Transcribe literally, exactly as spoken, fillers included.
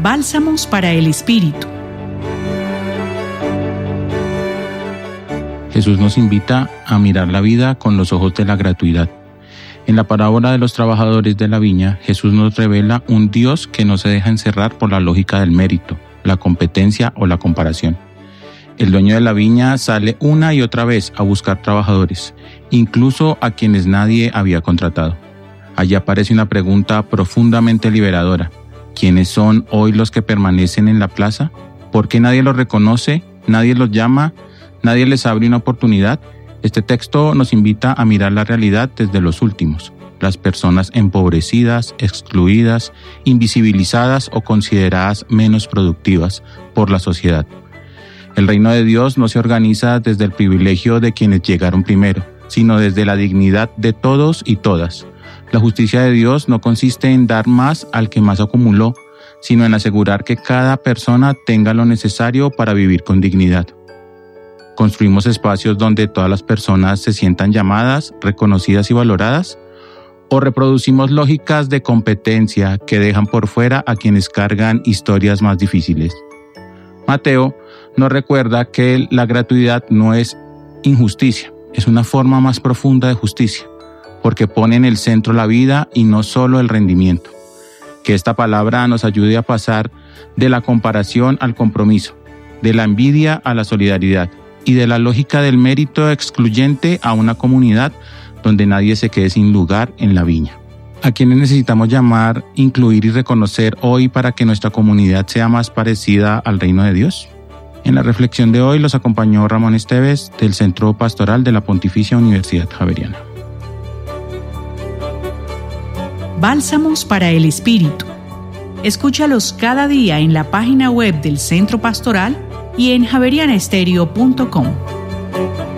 Bálsamos para el Espíritu. Jesús nos invita a mirar la vida con los ojos de la gratuidad. En la parábola de los trabajadores de la viña, Jesús nos revela un Dios que no se deja encerrar por la lógica del mérito, la competencia o la comparación. El dueño de la viña sale una y otra vez a buscar trabajadores, incluso a quienes nadie había contratado. Allí aparece una pregunta profundamente liberadora. ¿Quiénes son hoy los que permanecen en la plaza? ¿Por qué nadie los reconoce? ¿Nadie los llama? ¿Nadie les abre una oportunidad? Este texto nos invita a mirar la realidad desde los últimos, las personas empobrecidas, excluidas, invisibilizadas o consideradas menos productivas por la sociedad. El reino de Dios no se organiza desde el privilegio de quienes llegaron primero, sino desde la dignidad de todos y todas. La justicia de Dios no consiste en dar más al que más acumuló, sino en asegurar que cada persona tenga lo necesario para vivir con dignidad. ¿Construimos espacios donde todas las personas se sientan llamadas, reconocidas y valoradas? ¿O reproducimos lógicas de competencia que dejan por fuera a quienes cargan historias más difíciles? Mateo nos recuerda que la gratuidad no es injusticia, es una forma más profunda de justicia, porque pone en el centro la vida y no solo el rendimiento. Que esta palabra nos ayude a pasar de la comparación al compromiso, de la envidia a la solidaridad, y de la lógica del mérito excluyente a una comunidad donde nadie se quede sin lugar en la viña. ¿A quiénes necesitamos llamar, incluir y reconocer hoy para que nuestra comunidad sea más parecida al reino de Dios? En la reflexión de hoy los acompañó Ramón Esteves del Centro Pastoral de la Pontificia Universidad Javeriana. Bálsamos para el Espíritu. Escúchalos cada día en la página web del Centro Pastoral y en javeriana estéreo punto com.